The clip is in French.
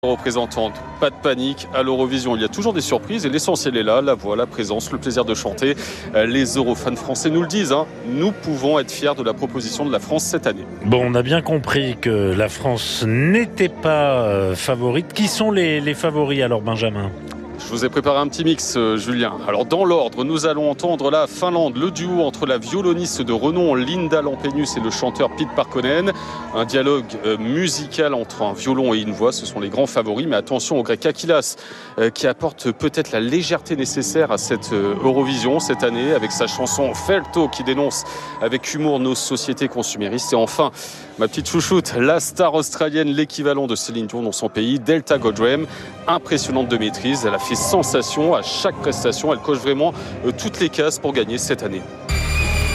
Représentante, pas de panique, à l'Eurovision il y a toujours des surprises et l'essentiel est là, la voix, la présence, le plaisir de chanter. Les Eurofans français nous le disent, nous pouvons être fiers de la proposition de la France cette année. Bon, on a bien compris que la France n'était pas favorite. Qui sont les favoris alors, Benjamin ? Je vous ai préparé un petit mix, Julien. Alors dans l'ordre, nous allons entendre la Finlande, le duo entre la violoniste de renom Linda Lampenius et le chanteur Pete Parkkonen. Un dialogue musical entre un violon et une voix, ce sont les grands favoris. Mais attention au grec Akilas, qui apporte peut-être la légèreté nécessaire à cette Eurovision cette année, avec sa chanson Felto qui dénonce avec humour nos sociétés consuméristes. Et enfin, ma petite chouchoute, la star australienne, l'équivalent de Céline Dion dans son pays, Delta Goddard, impressionnante de maîtrise. Elle a fait sensation à chaque prestation. Elle coche vraiment toutes les cases pour gagner cette année.